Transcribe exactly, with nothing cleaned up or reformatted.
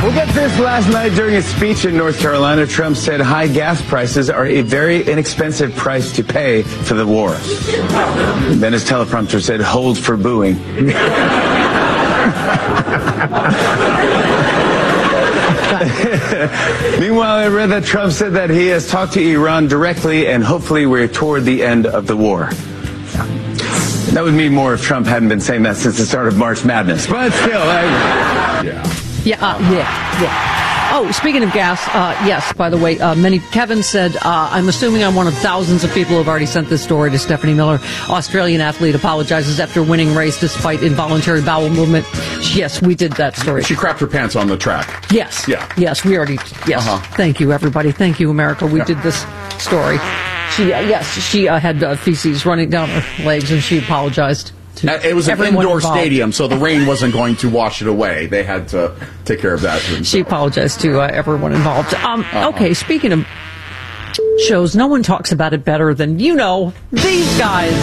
We'll get this. Last night during a speech in North Carolina, Trump said high gas prices are a very inexpensive price to pay for the war. Then his teleprompter said, hold for booing. Meanwhile, I read that Trump said that he has talked to Iran directly and hopefully we're toward the end of the war. That would mean more if Trump hadn't been saying that since the start of March Madness. But still, I... Yeah. Yeah, uh, yeah, yeah. Oh, speaking of gas, uh, yes, by the way, uh, many, Kevin said, uh, I'm assuming I'm one of thousands of people who have already sent this story to Stephanie Miller. Australian athlete apologizes after winning race despite involuntary bowel movement. Yes, we did that story. She crapped her pants on the track. Yes. Yeah. Yes, we already, yes. Uh-huh. Thank you, everybody. Thank you, America. We Yeah. did this story. She, uh, yes, she uh, had uh, feces running down her legs and she apologized. Uh, it was an indoor involved. stadium, so the rain wasn't going to wash it away. They had to take care of that. She apologized to uh, everyone involved. Um, uh-huh. Okay, speaking of shows, no one talks about it better than, you know, these guys.